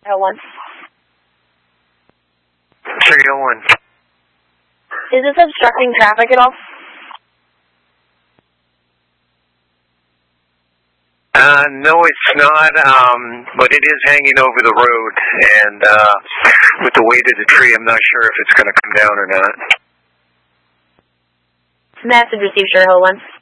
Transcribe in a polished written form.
1. 301. Is this obstructing traffic at all? No, it's not, but it is hanging over the road, and with the weight of the tree, I'm not sure if it's going to come down or not. Message received, sure, hold on.